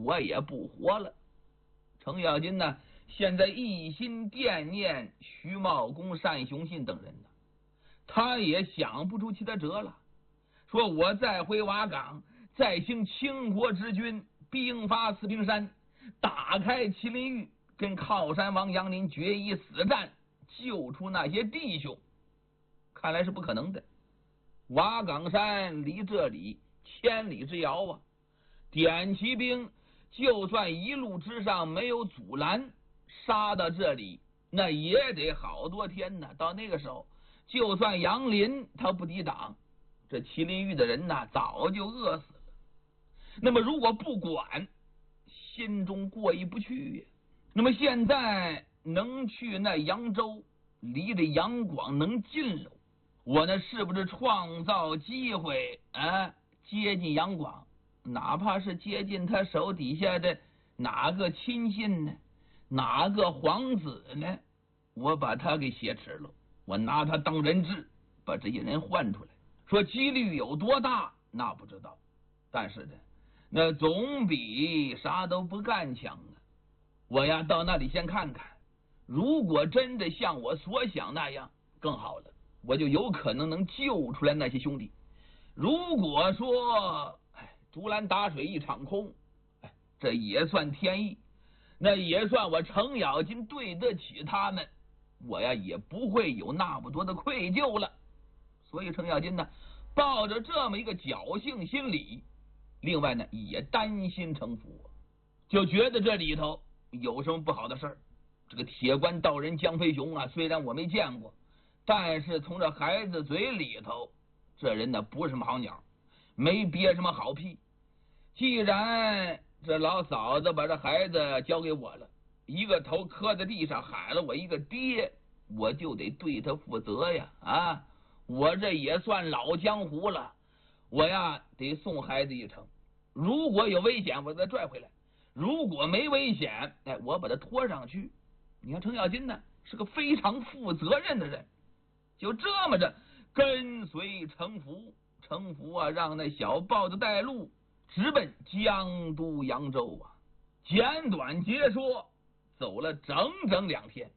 我也不活了。程咬金呢，现在一心惦念徐茂公、单雄信等人呢，他也想不出其他辙了。说我再回瓦岗，再请秦国之军兵发四平山，打开麒麟峪，跟靠山王杨林决一死战，救出那些弟兄，看来是不可能的。瓦岗山离这里千里之遥啊，点骑兵就算一路之上没有阻拦，杀到这里那也得好多天呢。到那个时候，就算杨林他不抵挡，这麒麟峪的人呐早就饿死了。那么如果不管，心中过意不去呀。那么现在能去那扬州，离着杨广能近了，我呢是不是创造机会啊，接近杨广，哪怕是接近他手底下的哪个亲信呢，哪个皇子呢，我把他给挟持了，我拿他当人质，把这些人换出来。说几率有多大那不知道，但是呢，那总比啥都不干强啊。我呀到那里先看看，如果真的像我所想那样更好了，我就有可能能救出来那些兄弟。如果说竹篮打水一场空，这也算天意，那也算我程咬金对得起他们，我呀也不会有那么多的愧疚了。所以程咬金呢抱着这么一个侥幸心理，另外呢也担心程福，就觉得这里头有什么不好的事儿。这个铁关道人江飞雄啊，虽然我没见过，但是从这孩子嘴里头，这人呢不是什么好鸟，没憋什么好屁。既然这老嫂子把这孩子交给我了，一个头磕在地上喊了我一个爹，我就得对他负责呀啊！我这也算老江湖了，我呀得送孩子一程。如果有危险，我再拽回来；如果没危险，我把他拖上去。你看程咬金呢是个非常负责任的人，就这么着跟随程福。程福啊，让那小豹子带路，直奔江都扬州啊。简短截说，走了整整2天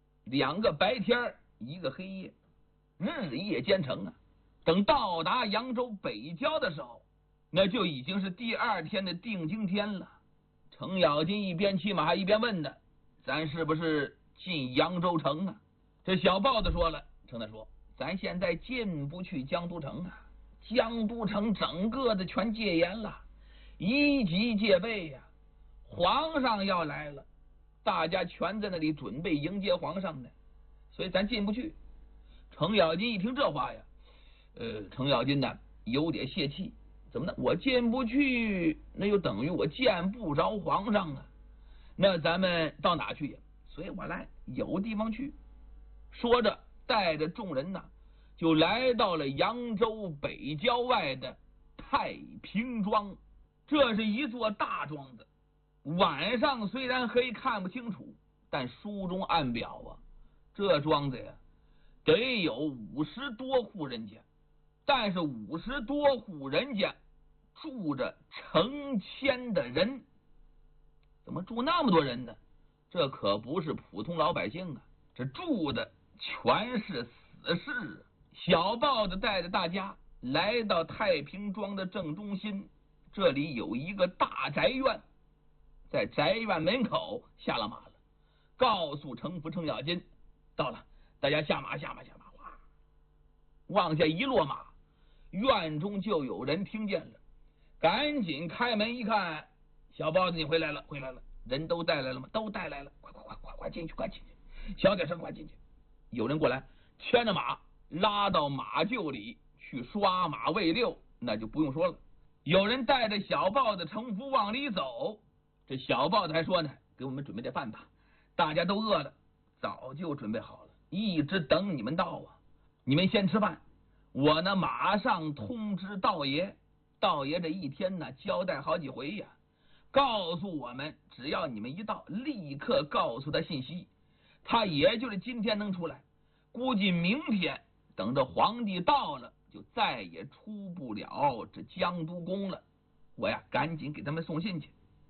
，2个白天一个黑夜，日夜兼程啊。等到达扬州北郊的时候，那就已经是第2天的定京天了。程咬金一边骑马一边问的，咱是不是进扬州城啊？这小豹子说了，程大说，咱现在进不去江都城啊，江都城整个的全戒严了，一级戒备呀，皇上要来了，大家全在那里准备迎接皇上呢，所以咱进不去。程咬金一听这话呀，程咬金呢有点泄气，怎么呢？我进不去，那就等于我见不着皇上啊，那咱们到哪去呀？所以我来，有地方去。说着带着众人呢就来到了扬州北郊外的太平庄。这是一座大庄子，晚上虽然黑看不清楚，但书中暗表啊，这庄子呀得有50多户人家，但是50多户人家住着成千的人。怎么住那么多人呢？这可不是普通老百姓啊，这住的全是死士。小豹子带着大家来到太平庄的正中心，这里有一个大宅院，在宅院门口下了马了，告诉程福程咬金到了，大家下马。哇，往下一落马，院中就有人听见了，赶紧开门一看，小豹子你回来了，人都带来了吗？都带来了，快进去，小点声，快进去。有人过来牵着马拉到马厩里去刷马喂遛，那就不用说了。有人带着小豹子程福往里走，这小豹子还说呢，给我们准备点饭吧，大家都饿了，早就准备好了，一直等你们到啊。你们先吃饭，我呢马上通知道爷，道爷这一天呢交代好几回呀，告诉我们只要你们一到，立刻告诉他信息，他也就是今天能出来，估计明天等着皇帝到了就再也出不了这江都宫了。我呀赶紧给他们送信去。